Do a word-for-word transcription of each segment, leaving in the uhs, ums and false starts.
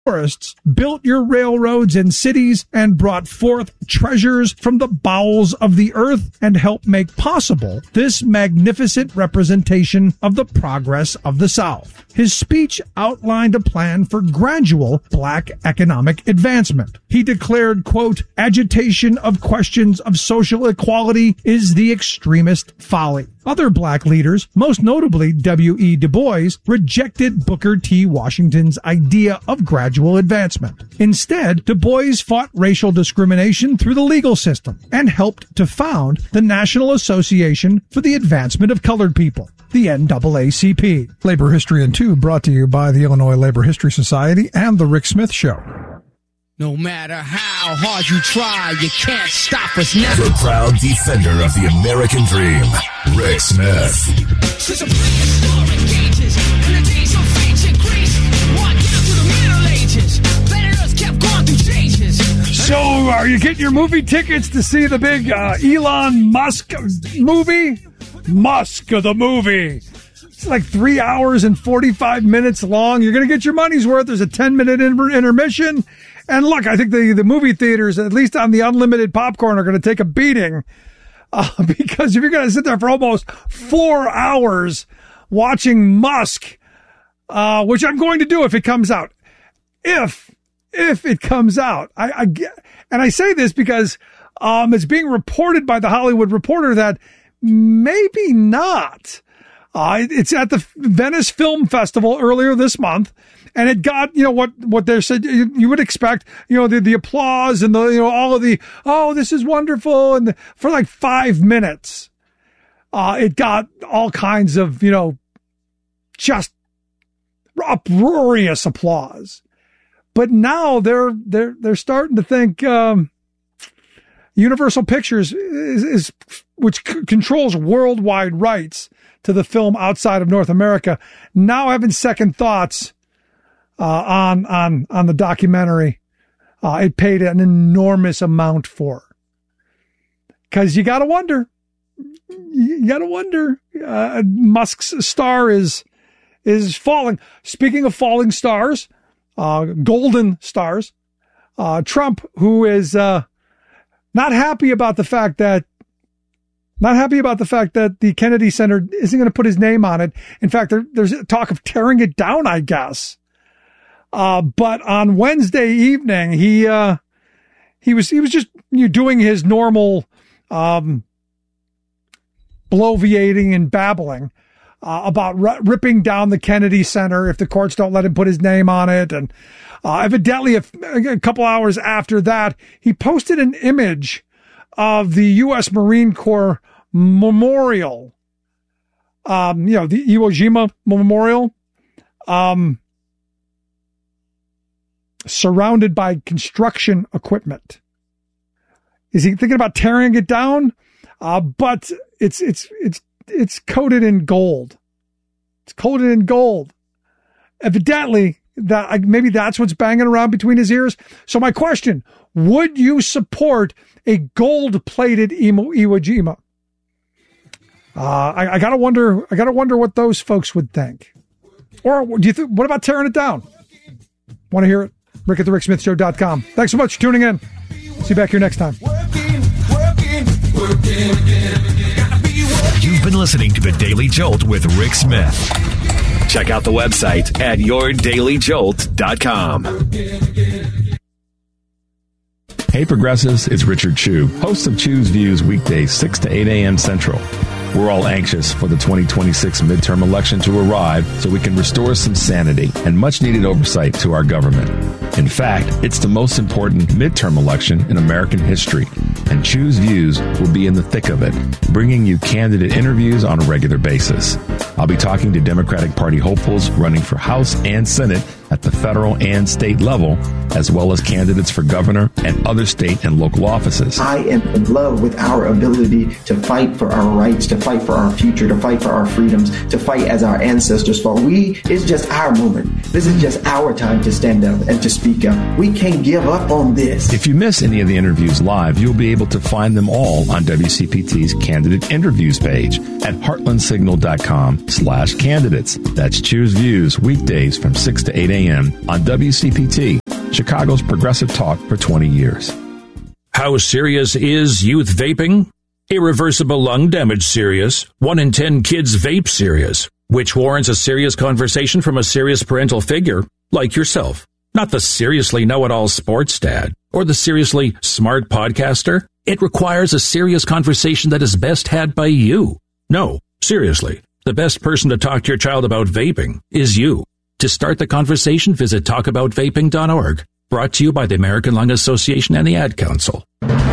forests, built your railroads and cities, and brought forth treasures from the bowels of the earth, and helped make possible this magnificent representation of the progress of the South. His speech outlined a plan for gradual black economic advancement. He declared, quote, agitation of questions of social equality is the extremist folly. Other black leaders, most notably W E Du Bois, rejected Booker T. Washington's idea of gradual advancement. Instead, Du Bois fought racial discrimination through the legal system and helped to found the National Association for the Advancement of Colored People, the N double A C P. Labor History in Two, brought to you by the Illinois Labor History Society and The Rick Smith Show. No matter how hard you try, you can't stop us now. The proud defender of the American dream, Rick Smith. Since a prehistoric ages, and the days of ancient Greece, walked down to the Middle Ages, planet Earth kept going through changes. So, are you getting your movie tickets to see the big uh, Elon Musk movie? Musk, the movie. It's like three hours and forty-five minutes long. You're going to get your money's worth. There's a ten-minute inter- intermission. And look, I think the, the movie theaters, at least on the unlimited popcorn, are going to take a beating. Uh, because if you're going to sit there for almost four hours watching Musk, uh, which I'm going to do if it comes out. If, if it comes out. I, I get, and I say this because um, it's being reported by the Hollywood Reporter that maybe not. Uh, it's at the Venice Film Festival earlier this month, and it got, you know, what, what they said you, you would expect, you know, the, the applause and the, you know, all of the, oh, this is wonderful. And the, for like five minutes, uh, it got all kinds of, you know, just uproarious applause. But now they're, they're, they're starting to think, um, Universal Pictures is, is which c- controls worldwide rights to the film outside of North America, now having second thoughts uh, on on on the documentary. Uh, it paid an enormous amount for, because you got to wonder, you got to wonder. Uh, Musk's star is is falling. Speaking of falling stars, uh, golden stars, uh, Trump, who is uh, not happy about the fact that. Not happy about the fact that the Kennedy Center isn't going to put his name on it. In fact, there, there's talk of tearing it down, I guess. Uh, but on Wednesday evening, he, uh, he was, he was just, you know, doing his normal, um, bloviating and babbling, uh, about r- ripping down the Kennedy Center if the courts don't let him put his name on it. And, uh, evidently a, a couple hours after that, he posted an image of the U S Marine Corps Memorial, um, you know, the Iwo Jima Memorial, um, surrounded by construction equipment. Is he thinking about tearing it down? Uh, but it's, it's, it's, it's coated in gold. It's coated in gold. Evidently, that maybe that's what's banging around between his ears. So my question, would you support a gold-plated Iwo Jima? Uh, I, I gotta wonder. I gotta wonder what those folks would think. Or do you think? What about tearing it down? Want to hear it? Rick at the Rick Smith Show dot com. Thanks so much for tuning in. See you back here next time. You've been listening to The Daily Jolt with Rick Smith. Check out the website at your daily jolt dot com. Hey Progressives, it's Richard Chew, host of Chew's Views weekdays six to eight a.m. Central. We're all anxious for the twenty twenty-six midterm election to arrive so we can restore some sanity and much-needed oversight to our government. In fact, it's the most important midterm election in American history, and Chew's Views will be in the thick of it, bringing you candidate interviews on a regular basis. I'll be talking to Democratic Party hopefuls running for House and Senate at the federal and state level, as well as candidates for governor and other state and local offices. I am in love with our ability to fight for our rights, to fight for our future, to fight for our freedoms, to fight as our ancestors fought. We, it's just our moment. This is just our time to stand up and to speak up. We can't give up on this. If you miss any of the interviews live, you'll be able to find them all on W C P T's candidate interviews page at heartland signal dot com slash candidates. That's Choose Views weekdays from six to eight a.m. a.m. on W C P T, Chicago's progressive talk for twenty years. How serious is youth vaping? Irreversible lung damage serious. One in ten kids vape serious, which warrants a serious conversation from a serious parental figure like yourself. Not the seriously know-it-all sports dad or the seriously smart podcaster. It requires a serious conversation that is best had by you. No, seriously, the best person to talk to your child about vaping is you. To start the conversation, visit talk about vaping dot org. Brought to you by the American Lung Association and the Ad Council.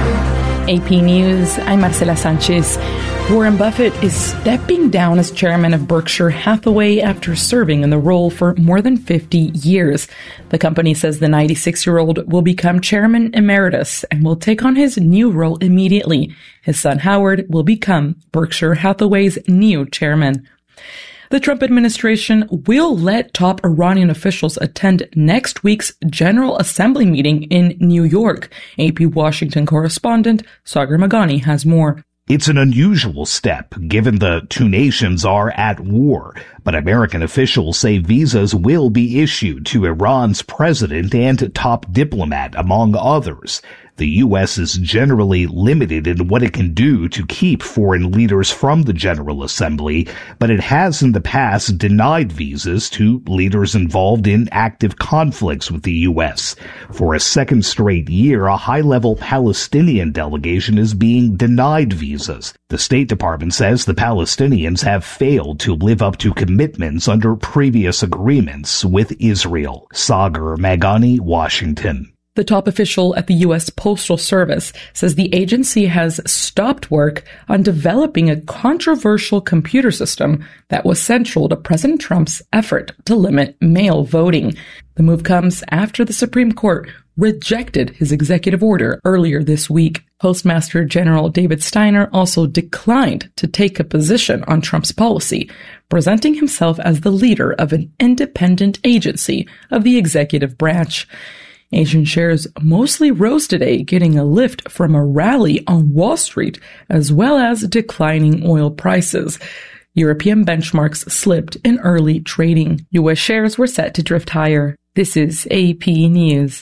A P News, I'm Marcela Sanchez. Warren Buffett is stepping down as chairman of Berkshire Hathaway after serving in the role for more than fifty years. The company says the ninety-six-year-old will become chairman emeritus and will take on his new role immediately. His son Howard will become Berkshire Hathaway's new chairman. The Trump administration will let top Iranian officials attend next week's General Assembly meeting in New York. A P Washington correspondent Sagar Magani has more. It's an unusual step, given the two nations are at war, but American officials say visas will be issued to Iran's president and top diplomat, among others. The U S is generally limited in what it can do to keep foreign leaders from the General Assembly, but it has in the past denied visas to leaders involved in active conflicts with the U S. For a second straight year, a high-level Palestinian delegation is being denied visas. The State Department says the Palestinians have failed to live up to commitments under previous agreements with Israel. Sagar Magani, Washington. The top official at the U S Postal Service says the agency has stopped work on developing a controversial computer system that was central to President Trump's effort to limit mail voting. The move comes after the Supreme Court rejected his executive order earlier this week. Postmaster General David Steiner also declined to take a position on Trump's policy, presenting himself as the leader of an independent agency of the executive branch. Asian shares mostly rose today, getting a lift from a rally on Wall Street, as well as declining oil prices. European benchmarks slipped in early trading. U S shares were set to drift higher. This is A P News.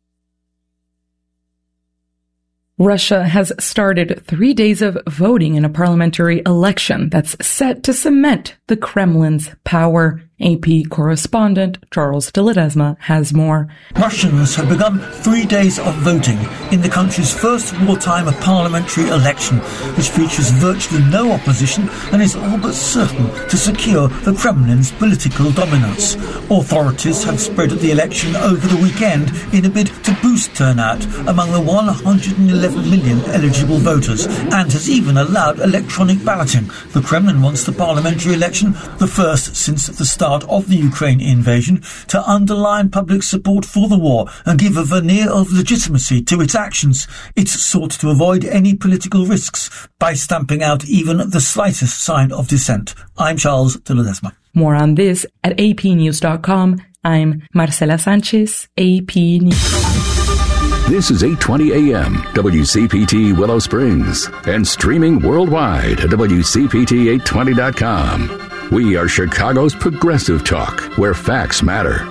Russia has started three days of voting in a parliamentary election that's set to cement the Kremlin's power. A P correspondent Charles de Ledesma has more. Russians have begun three days of voting in the country's first wartime parliamentary election, which features virtually no opposition and is all but certain to secure the Kremlin's political dominance. Authorities have spread the election over the weekend in a bid to boost turnout among the one hundred eleven million eligible voters, and has even allowed electronic balloting. The Kremlin wants the parliamentary election, the first since the start of the Ukraine invasion, to underline public support for the war and give a veneer of legitimacy to its actions. It's sought to avoid any political risks by stamping out even the slightest sign of dissent. I'm Charles de Ledesma. More on this at a p news dot com. I'm Marcela Sanchez, A P News. This is eight twenty a m W C P T Willow Springs and streaming worldwide at W C P T eight twenty dot com. We are Chicago's progressive talk, where facts matter.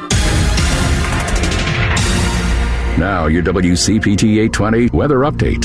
Now, your W C P T eight twenty weather update.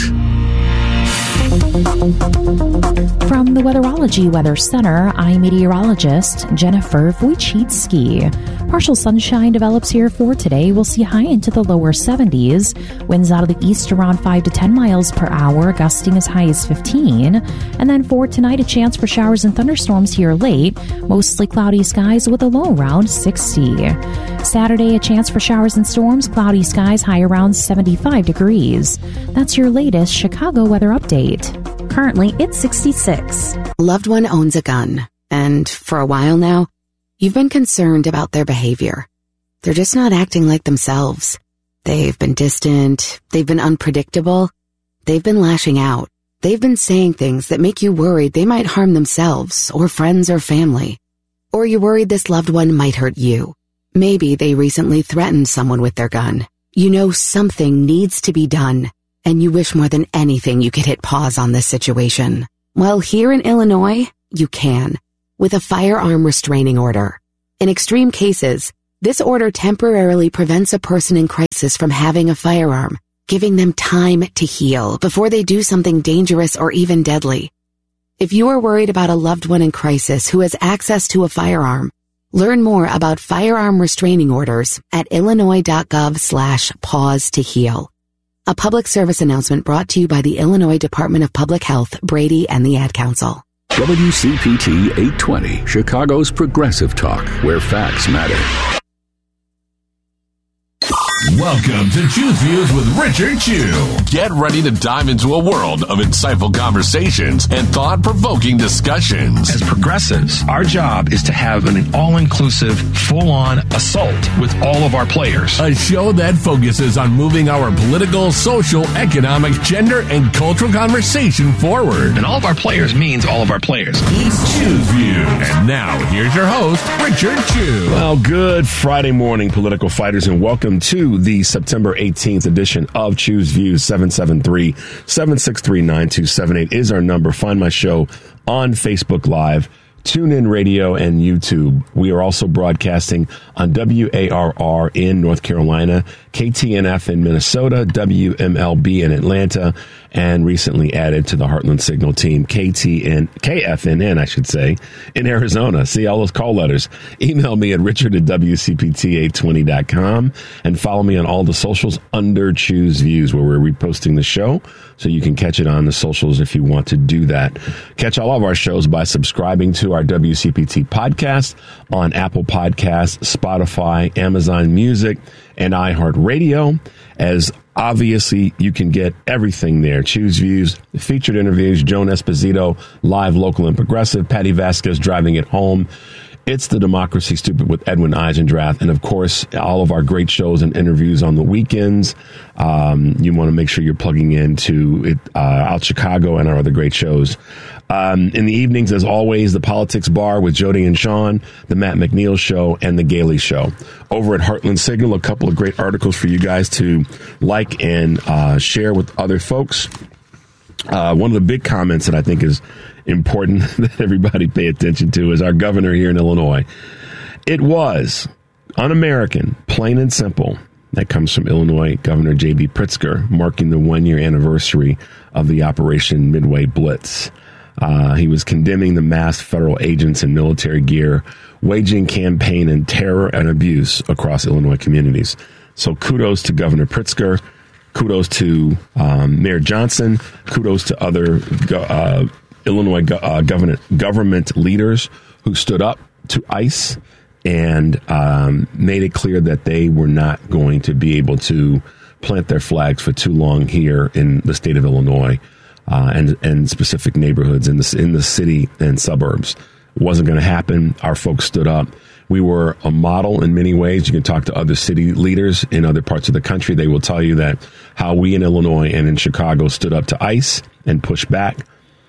From the Weatherology Weather Center, I'm meteorologist Jennifer Wojcicki. Partial sunshine develops here for today. We'll see high into the lower seventies. Winds out of the east around five to ten miles per hour, gusting as high as fifteen. And then for tonight, a chance for showers and thunderstorms here late. Mostly cloudy skies with a low around sixty. Saturday, a chance for showers and storms, cloudy skies, high around seventy-five degrees. That's your latest Chicago weather update. Currently, it's sixty-six. A loved one owns a gun, and for a while now, you've been concerned about their behavior. They're just not acting like themselves. They've been distant, they've been unpredictable, they've been lashing out. They've been saying things that make you worried they might harm themselves or friends or family. Or you're worried this loved one might hurt you. Maybe they recently threatened someone with their gun. You know something needs to be done, and you wish more than anything you could hit pause on this situation. Well, here in Illinois, you can, with a firearm restraining order. In extreme cases, This order temporarily prevents a person in crisis from having a firearm, giving them time to heal before they do something dangerous or even deadly. If you are worried about a loved one in crisis who has access to a firearm, learn more about firearm restraining orders at illinois.gov slash pause to heal. A public service announcement brought to you by the Illinois Department of Public Health, Brady, and the Ad Council. W C P T eight twenty, Chicago's progressive talk, where facts matter. Welcome to Choose Views with Richard Chew. Get ready to dive into a world of insightful conversations and thought-provoking discussions. As progressives, our job is to have an all-inclusive, full-on assault with all of our players. A show that focuses on moving our political, social, economic, gender, and cultural conversation forward. And all of our players means all of our players. It's Choose Views. And now, here's your host, Richard Chew. Well, good Friday morning, political fighters, and welcome to the September eighteenth edition of Choose Views. Seven seven three, seven six three, nine two seven eight is our number. Find my show on Facebook Live, TuneIn Radio, and YouTube. We are also broadcasting on W A R R in North Carolina, K T N F in Minnesota, W M L B in Atlanta, and recently added to the Heartland Signal team, K T N, K F N N, I should say, in Arizona. See all those call letters. Email me at richard at W C P T eight twenty dot com and follow me on all the socials under Choose Views, where we're reposting the show, so you can catch it on the socials if you want to do that. Catch all of our shows by subscribing to our W C P T podcast on Apple Podcasts, Spotify, Amazon Music, and iHeartRadio. As obviously, you can get everything there. Choose Views, featured interviews, Joan Esposito, live, local, and progressive, Patty Vasquez driving it home. It's the Democracy Stupid with Edwin Eisendrath. And of course, all of our great shows and interviews on the weekends. Um, you want to make sure you're plugging into it, uh, Out Chicago and our other great shows. Um, in the evenings, as always, the Politics Bar with Jody and Sean, the Matt McNeil Show, and the Gailey Show. Over at Heartland Signal, a couple of great articles for you guys to like and uh, share with other folks. Uh, one of the big comments that I think is important that everybody pay attention to is our governor here in Illinois. It was un-American, plain and simple. That comes from Illinois Governor J B Pritzker, marking the one-year anniversary of the Operation Midway Blitz. Uh, he was condemning the masked federal agents in military gear, waging campaign and terror and abuse across Illinois communities. So kudos to Governor Pritzker. Kudos to um, Mayor Johnson. Kudos to other uh, Illinois go- uh, government government leaders who stood up to ICE and um, made it clear that they were not going to be able to plant their flags for too long here in the state of Illinois. Uh, and and specific neighborhoods in the in the city and suburbs. It wasn't going to happen. Our folks stood up. We were a model in many ways. You can talk to other city leaders in other parts of the country. They will tell you that how we in Illinois and in Chicago stood up to ICE and pushed back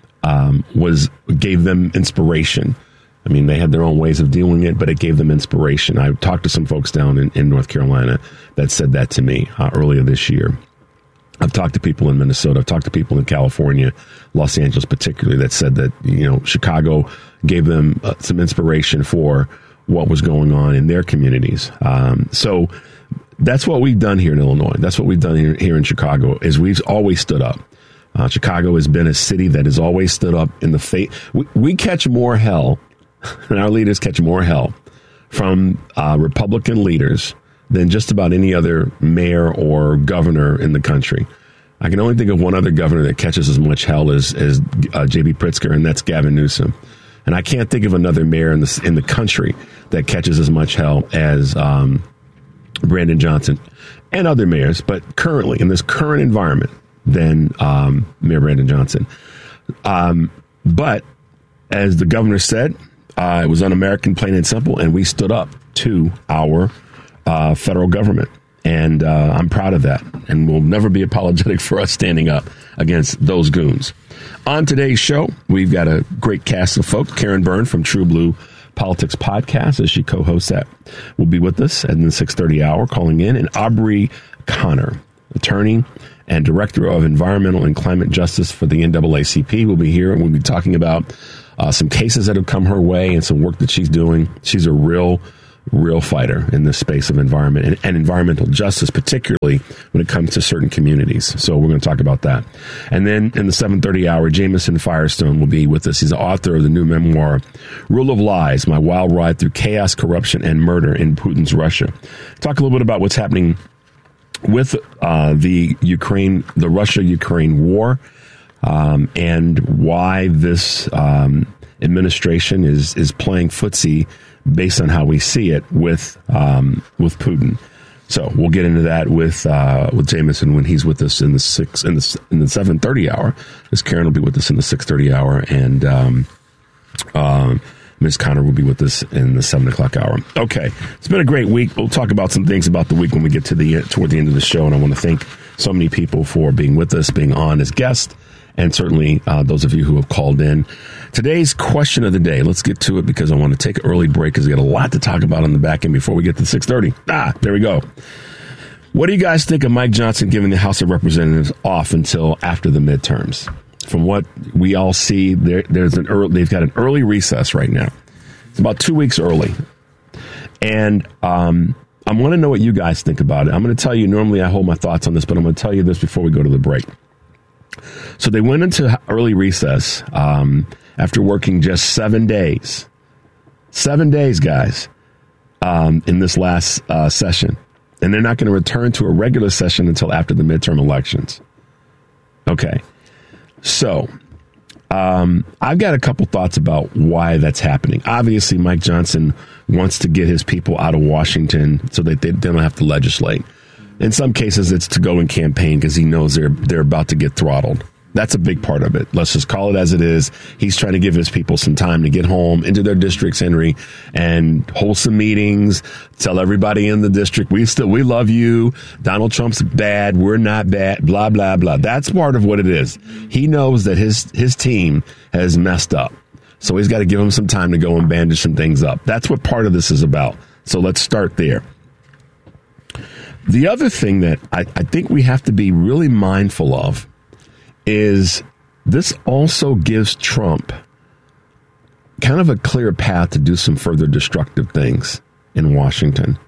um, was gave them inspiration. I mean, they had their own ways of doing it, but it gave them inspiration. I talked to some folks down in, in North Carolina that said that to me uh, earlier this year. I've talked to people in Minnesota. I've talked to people in California, Los Angeles particularly, that said that, you know, Chicago gave them uh, some inspiration for what was going on in their communities. Um, so that's what we've done here in Illinois. That's what we've done here, here in Chicago, is we've always stood up. Uh, Chicago has been a city that has always stood up in the face. We, we catch more hell, and our leaders catch more hell from uh, Republican leaders than just about any other mayor or governor in the country. I can only think of one other governor that catches as much hell as, as uh, J B Pritzker, and that's Gavin Newsom. And I can't think of another mayor in the in the country that catches as much hell as um, Brandon Johnson and other mayors, but currently in this current environment, than um, Mayor Brandon Johnson. Um, but as the governor said, uh, it was un-American, plain and simple, and we stood up to our Uh, federal government. And uh, I'm proud of that. And we'll never be apologetic for us standing up against those goons. On today's show, we've got a great cast of folks. Karen Byrne from True Blue Politics Podcast, as she co-hosts that, will be with us at the six thirty hour, calling in. And Aubrey Connor, attorney and director of environmental and climate justice for the N double A C P, will be here. And we'll be talking about uh, some cases that have come her way and some work that she's doing. She's a real real fighter in this space of environment and, and environmental justice, particularly when it comes to certain communities. So we're going to talk about that. And then in the seven thirty hour, Jameson Firestone will be with us. He's the author of the new memoir, Rule of Lies, My Wild Ride Through Chaos, Corruption, and Murder in Putin's Russia. Talk a little bit about what's happening with uh, the Ukraine, the Russia-Ukraine war, um, and why this um, administration is is playing footsie based on how we see it with um, with Putin. So we'll get into that with uh, with Jameson when he's with us in the six in the in the seven thirty hour. Miz Karen will be with us in the six thirty hour, and um, um, Miz Connor will be with us in the seven o'clock hour. Okay, it's been a great week. We'll talk about some things about the week when we get to the toward the end of the show, and I want to thank so many people for being with us, being on as guests, and certainly uh, those of you who have called in. Today's question of the day, let's get to it because I want to take an early break because we got a lot to talk about on the back end before we get to six thirty. Ah, there we go. What do you guys think of Mike Johnson giving the House of Representatives off until after the midterms? From what we all see, there, there's an early, they've got an early recess right now. It's about two weeks early. And um, I want to know what you guys think about it. I'm going to tell you, normally I hold my thoughts on this, but I'm going to tell you this before we go to the break. So they went into early recess um, after working just seven days. Seven days, guys, um, in this last uh, session. And they're not going to return to a regular session until after the midterm elections. Okay. So um, I've got a couple thoughts about why that's happening. Obviously, Mike Johnson wants to get his people out of Washington so that they, they don't have to legislate. In some cases, it's to go and campaign because he knows they're they're about to get throttled. That's a big part of it. Let's just call it as it is. He's trying to give his people some time to get home into their districts, Henry, and hold some meetings, tell everybody in the district, we still, we love you. Donald Trump's bad. We're not bad. Blah, blah, blah. That's part of what it is. He knows that his, his team has messed up. So he's got to give them some time to go and bandage some things up. That's what part of this is about. So let's start there. The other thing that I, I think we have to be really mindful of is this also gives Trump kind of a clear path to do some further destructive things in Washington.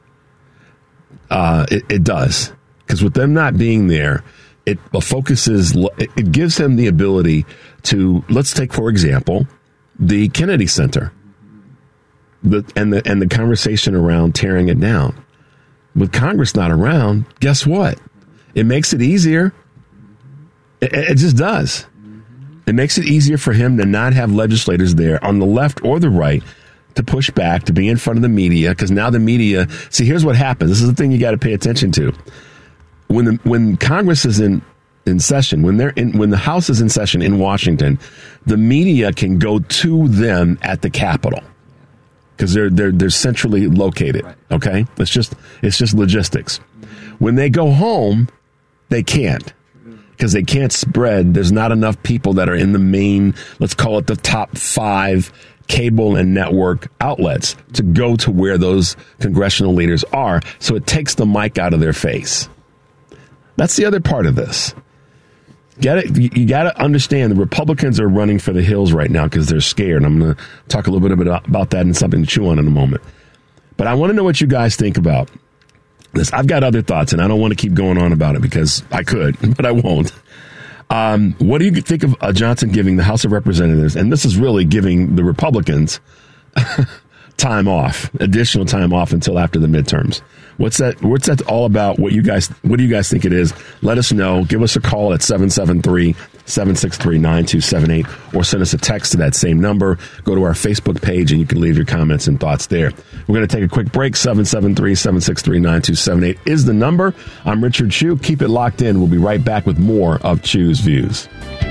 Uh, it, it does. Because with them not being there, it focuses, it gives him the ability to, let's take, for example, the Kennedy Center the, and the and the conversation around tearing it down. With Congress not around, guess what? It makes it easier. It, it just does. It makes it easier for him to not have legislators there on the left or the right to push back, to be in front of the media, because now the media, see, here's what happens. This is the thing you got to pay attention to. When the, when Congress is in, in session, when they're in, when the House is in session in Washington, the media can go to them at the Capitol because they're they're they're centrally located. Okay, it's just it's just logistics. When they go home, they can't. Because they can't spread. There's not enough people that are in the main, let's call it the top five cable and network outlets to go to where those congressional leaders are. So it takes the mic out of their face. That's the other part of this. Get it? You, you got to understand the Republicans are running for the hills right now because they're scared. I'm going to talk a little bit about that and something to chew on in a moment. But I want to know what you guys think about this. I've got other thoughts, and I don't want to keep going on about it because I could, but I won't. Um, what do you think of uh, Johnson giving the House of Representatives, and this is really giving the Republicans time off, additional time off until after the midterms? What's that? What's that all about? What you guys? What do you guys think it is? Let us know. Give us a call at seven seven three, seven six three, nine two seven eight or send us a text to that same number. Go to our Facebook page and you can leave your comments and thoughts there. We're going to take a quick break. seven seven three, seven six three, nine two seven eight is the number. I'm Richard Chew. Keep it locked in. We'll be right back with more of Chew's Views.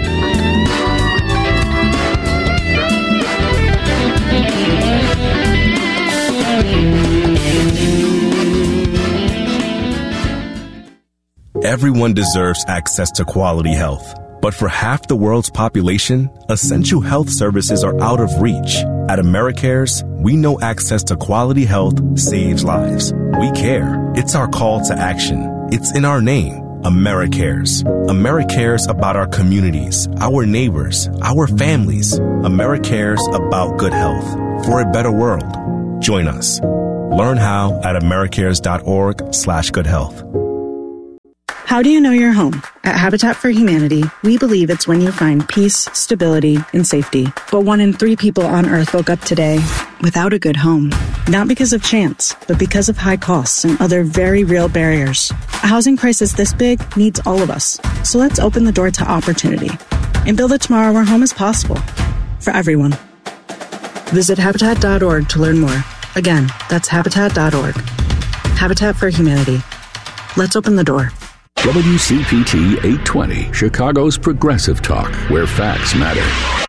Everyone deserves access to quality health. But for half the world's population, essential health services are out of reach. At AmeriCares, we know access to quality health saves lives. We care. It's our call to action. It's in our name, AmeriCares. AmeriCares about our communities, our neighbors, our families. AmeriCares about good health. For a better world. Join us. Learn how at americares.org slash good health. How do you know you're home? At Habitat for Humanity, we believe it's when you find peace, stability, and safety. But one in three people on Earth woke up today without a good home. Not because of chance, but because of high costs and other very real barriers. A housing crisis this big needs all of us. So let's open the door to opportunity and build a tomorrow where home is possible for everyone. Visit Habitat dot org to learn more. Again, that's Habitat dot org. Habitat for Humanity. Let's open the door. W C P T eight twenty, Chicago's Progressive Talk, where facts matter.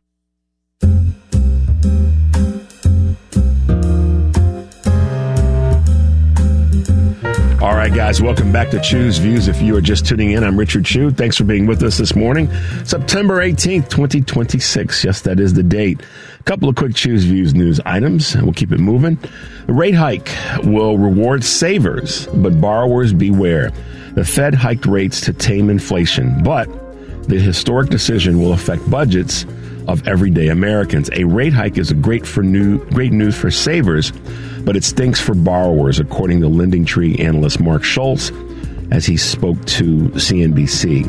All right, guys, welcome back to Choose Views. If you are just tuning in, I'm Richard Chu. Thanks for being with us this morning. September eighteenth, twenty twenty-six. Yes, that is the date. A couple of quick Choose Views news items, and we'll keep it moving. The rate hike will reward savers, but borrowers beware. The Fed hiked rates to tame inflation, but the historic decision will affect budgets of everyday Americans. A rate hike is a great for new, great news for savers, but it stinks for borrowers, according to LendingTree analyst Mark Schultz, as he spoke to C N B C.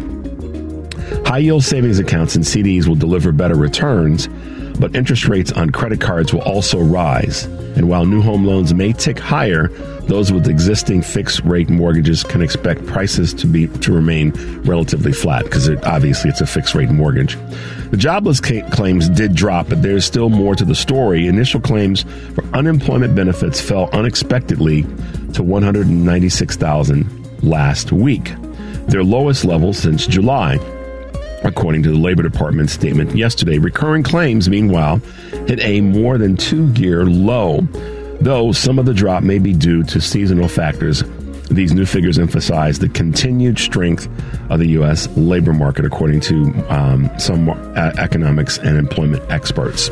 High-yield savings accounts and C Ds will deliver better returns, but interest rates on credit cards will also rise. And while new home loans may tick higher, those with existing fixed-rate mortgages can expect prices to be to remain relatively flat because it, obviously it's a fixed-rate mortgage. The jobless ca- claims did drop, but there's still more to the story. Initial claims for unemployment benefits fell unexpectedly to one hundred ninety-six thousand last week, their lowest level since July, according to the Labor Department statement yesterday. Recurring claims, meanwhile, hit a more than two-year low, though some of the drop may be due to seasonal factors. These new figures emphasize the continued strength of the U S labor market, according to um, some uh, economics and employment experts.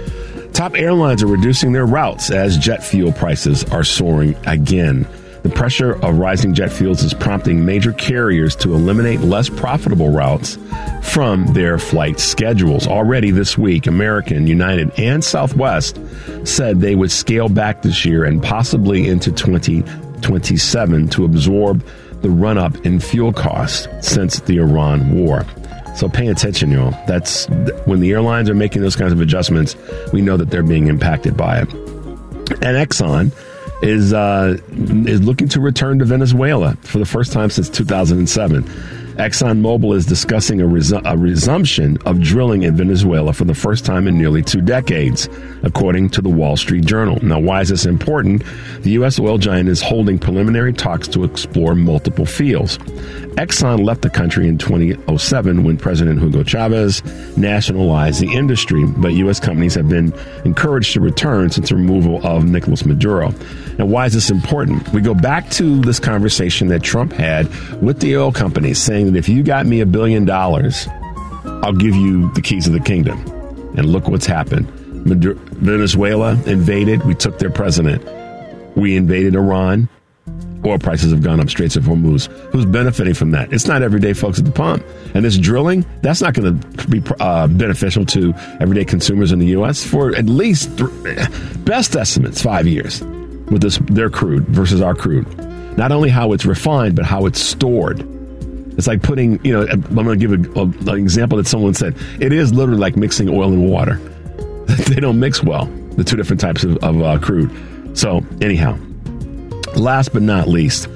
Top airlines are reducing their routes as jet fuel prices are soaring again. The pressure of rising jet fuels is prompting major carriers to eliminate less profitable routes from their flight schedules. Already this week, American, United, and Southwest said they would scale back this year and possibly into twenty twenty-seven to absorb the run-up in fuel costs since the Iran war. So pay attention, y'all. That's when the airlines are making those kinds of adjustments, we know that they're being impacted by it. And Exxon is uh, is looking to return to Venezuela for the first time since two thousand seven. ExxonMobil is discussing a, resu- a resumption of drilling in Venezuela for the first time in nearly two decades, according to the Wall Street Journal. Now, why is this important? The U S oil giant is holding preliminary talks to explore multiple fields. Exxon left the country in two thousand seven when President Hugo Chavez nationalized the industry, but U S companies have been encouraged to return since the removal of Nicolas Maduro. Now, why is this important? We go back to this conversation that Trump had with the oil companies, saying that if you got me a billion dollars, I'll give you the keys of the kingdom. And look what's happened. Maduro, Venezuela invaded. We took their president. We invaded Iran. Oil prices have gone up. Straits of Hormuz. Who's benefiting from that? It's not everyday folks at the pump. And this drilling, that's not going to be uh, beneficial to everyday consumers in the U S for at least, th- best estimates, five years with this their crude versus our crude. Not only how it's refined, but how it's stored. It's like putting, you know, I'm going to give a, a, an example that someone said. It is literally like mixing oil and water. They don't mix well, the two different types of, of uh, crude. So anyhow, last but not least,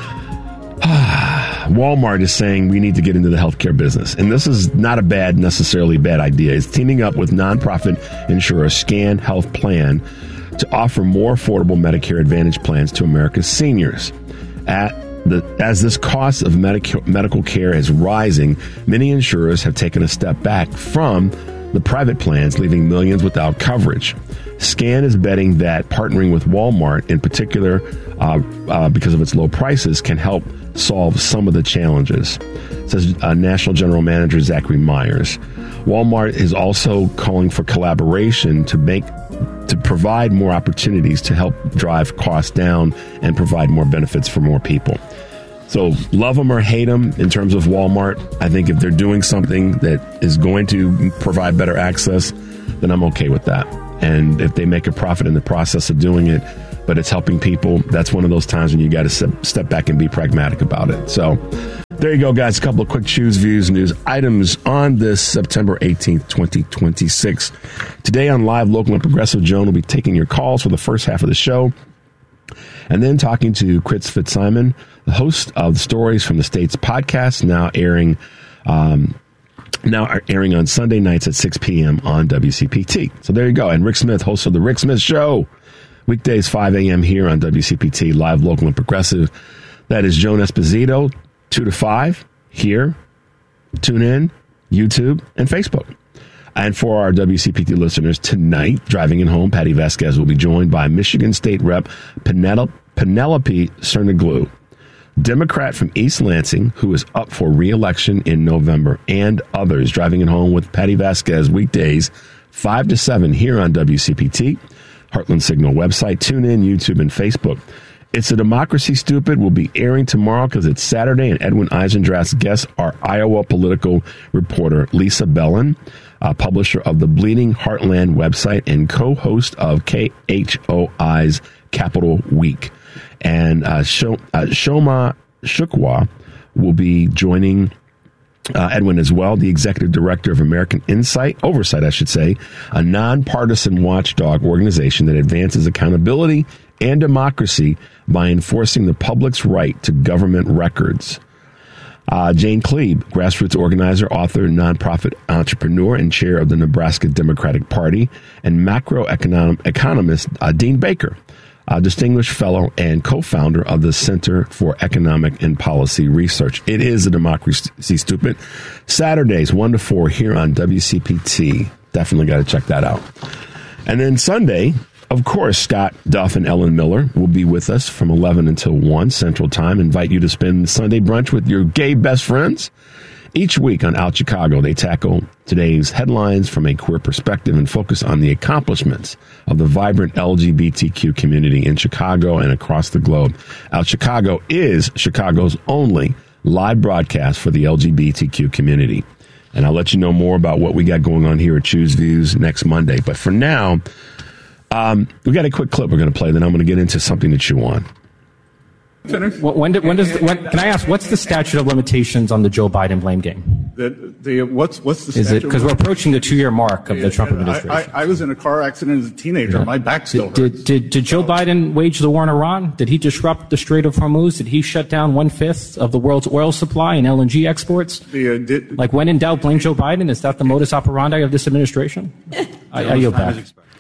Walmart is saying we need to get into the healthcare business. And this is not a bad, necessarily bad idea. It's teaming up with nonprofit insurer Scan Health Plan to offer more affordable Medicare Advantage plans to America's seniors. At the, as this cost of medic- medical care is rising, many insurers have taken a step back from the private plans, leaving millions without coverage. Scan is betting that partnering with Walmart, in particular, uh, uh, because of its low prices, can help solve some of the challenges, says uh, National General Manager Zachary Myers. Walmart is also calling for collaboration to make to provide more opportunities to help drive costs down and provide more benefits for more people. So love them or hate them in terms of Walmart. I think if they're doing something that is going to provide better access, then I'm okay with that. And if they make a profit in the process of doing it, but it's helping people. That's one of those times when you got to step, step back and be pragmatic about it. So there you go, guys. A couple of quick Choose Views news items on this September eighteenth, twenty twenty-six. Today on Live, Local, and Progressive, Joan will be taking your calls for the first half of the show. And then talking to Chris Fitzsimon, the host of the Stories from the States podcast, now airing um, now airing on Sunday nights at six p.m. on W C P T. So there you go. And Rick Smith, host of The Rick Smith Show, weekdays five a.m. here on W C P T, Live, Local, and Progressive. That is Joan Esposito, two to five, here. Tune in, YouTube, and Facebook. And for our W C P T listeners, tonight, driving in home, Patty Vasquez will be joined by Michigan State Rep Penelope, Penelope Cerniglu, Democrat from East Lansing, who is up for re-election in November, and others. Driving in home with Patty Vasquez, weekdays, five to seven, here on W C P T, Heartland Signal website, tune in, YouTube, and Facebook. It's a Democracy Stupid will be airing tomorrow because it's Saturday, and Edwin Eisendrath's guest, our Iowa political reporter, Lisa Bellin, uh, publisher of the Bleeding Heartland website and co-host of K H O I's Capital Week. And uh, Shoma, uh, Shoma Shukwa will be joining uh, Edwin as well, the executive director of American Insight, Oversight, I should say, a nonpartisan watchdog organization that advances accountability and democracy by enforcing the public's right to government records. Uh, Jane Klebe, grassroots organizer, author, nonprofit entrepreneur, and chair of the Nebraska Democratic Party, and macroeconomist economist, uh, Dean Baker, a distinguished fellow and co-founder of the Center for Economic and Policy Research. It is a Democracy Stupid. Saturdays, one to four, here on W C P T. Definitely got to check that out. And then Sunday, of course, Scott Duff and Ellen Miller will be with us from eleven until one Central Time. Invite you to spend Sunday brunch with your gay best friends. Each week on Out Chicago, they tackle today's headlines from a queer perspective and focus on the accomplishments of the vibrant L G B T Q community in Chicago and across the globe. Out Chicago is Chicago's only live broadcast for the L G B T Q community. And I'll let you know more about what we got going on here at Choose Views next Monday. But for now, Um, we got a quick clip we're going to play, then I'm going to get into something to chew on. When, do, when does when, can I ask what's the statute of limitations on the Joe Biden blame game? The, the what's what's the statute? Is it because we're approaching the two year mark of the Trump administration? I, I, I was in a car accident as a teenager. Yeah. My back still did, hurts. Did, did did Joe Biden wage the war on Iran? Did he disrupt the Strait of Hormuz? Did he shut down one fifth of the world's oil supply and L N G exports? The, uh, did, like when in doubt, blame Joe Biden. Is that the modus operandi of this administration? I, I yield back.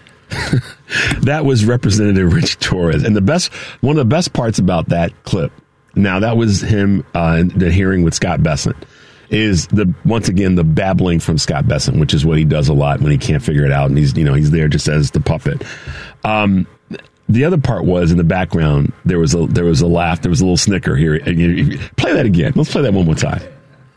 That was Representative Rich Torres. And the best, one of the best parts about that clip, now that was him, uh, the hearing with Scott Bessent, is the, once again, the babbling from Scott Bessent, which is what he does a lot when he can't figure it out. And he's, you know, he's there just as the puppet. Um, the other part was in the background, there was a, there was a laugh. There was a little snicker here. Play that again. Let's play that one more time.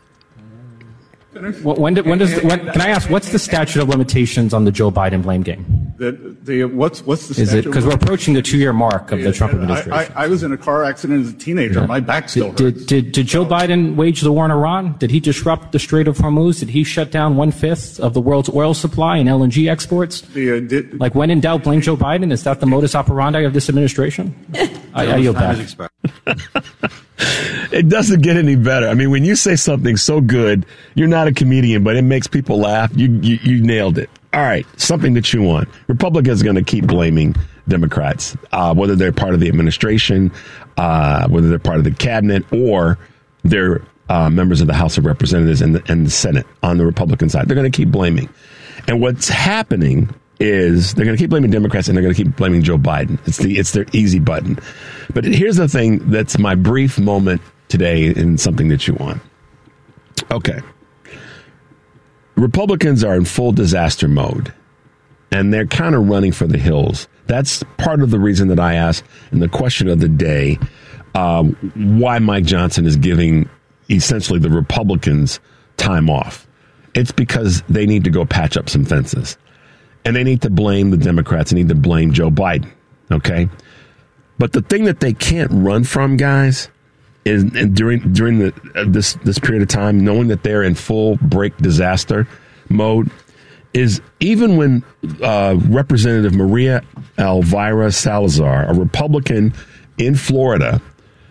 When, do, when does when, can I ask what's the statute of limitations on the Joe Biden blame game? The, the what's what's the Is statute? it because we're approaching the two year mark of the Trump administration? I, I, I was in a car accident as a teenager. Yeah. My back still did, hurts. Did, did did Joe Biden wage the war on Iran? Did he disrupt the Strait of Hormuz? Did he shut down one fifth of the world's oil supply and L N G exports? The, uh, did, like when in doubt, blame Joe Biden. Is that the modus operandi of this administration? I, I yield back. It doesn't get any better. I mean, when you say something so good, you're not a comedian, but it makes people laugh. You you, you nailed it. All right, something to chew on. Republicans are going to keep blaming Democrats, uh, whether they're part of the administration, uh, whether they're part of the cabinet, or they're uh, members of the House of Representatives and the, and the Senate on the Republican side. They're going to keep blaming. And what's happening is they're going to keep blaming Democrats and they're going to keep blaming Joe Biden. It's the it's their easy button. But here's the thing that's my brief moment today in something to chew on. Okay. Republicans are in full disaster mode, and they're kind of running for the hills. That's part of the reason that I asked in the question of the day um, why Mike Johnson is giving essentially the Republicans time off. It's because they need to go patch up some fences. And they need to blame the Democrats. They need to blame Joe Biden. Okay? But the thing that they can't run from, guys, is and during during the uh, this this period of time, knowing that they're in full break disaster mode, is even when uh, Representative Maria Elvira Salazar, a Republican in Florida,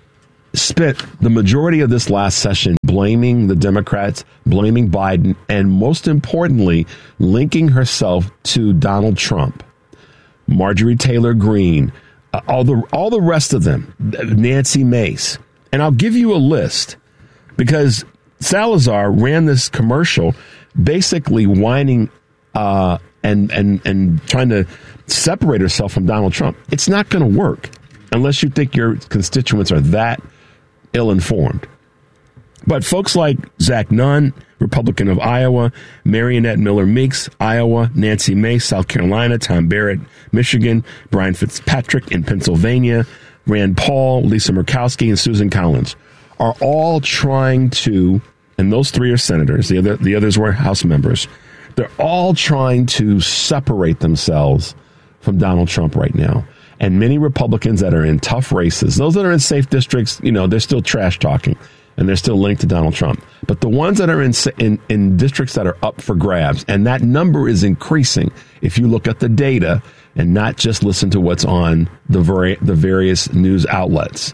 spent the majority of this last session blaming the Democrats, blaming Biden, and most importantly, linking herself to Donald Trump, Marjorie Taylor Greene, uh, all the all the rest of them, Nancy Mace. And I'll give you a list because Salazar ran this commercial basically whining uh, and, and, and trying to separate herself from Donald Trump. It's not going to work unless you think your constituents are that ill-informed. But folks like Zach Nunn, Republican of Iowa, Marionette Miller Meeks, Iowa, Nancy Mace, South Carolina, Tom Barrett, Michigan, Brian Fitzpatrick in Pennsylvania, Rand Paul, Lisa Murkowski, and Susan Collins are all trying to, and those three are senators, the other the others were House members, they're all trying to separate themselves from Donald Trump right now. And many Republicans that are in tough races, those that are in safe districts, you know, they're still trash talking and they're still linked to Donald Trump. But the ones that are in, in in districts that are up for grabs, and that number is increasing if you look at the data and not just listen to what's on the vari- the various news outlets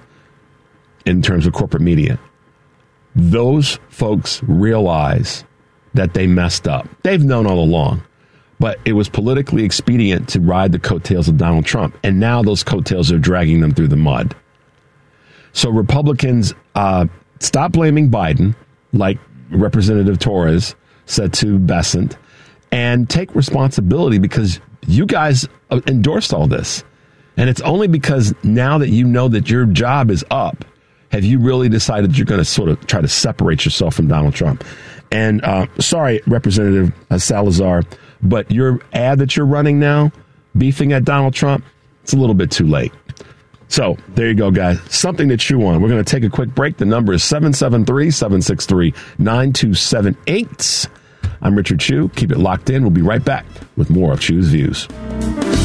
in terms of corporate media. Those folks realize that they messed up. They've known all along. But it was politically expedient to ride the coattails of Donald Trump. And now those coattails are dragging them through the mud. So Republicans, uh, stop blaming Biden, like Representative Torres said to Bessent, and take responsibility because you guys endorsed all this. And it's only because now that you know that your job is up, have you really decided you're going to sort of try to separate yourself from Donald Trump. And uh, sorry, Representative uh, Salazar, but your ad that you're running now, beefing at Donald Trump, it's a little bit too late. So there you go, guys. Something to chew on. We're going to take a quick break. The number is seven seven three, seven six three, nine two seven eight. I'm Richard Chew. Keep it locked in. We'll be right back with more of Chew's Views.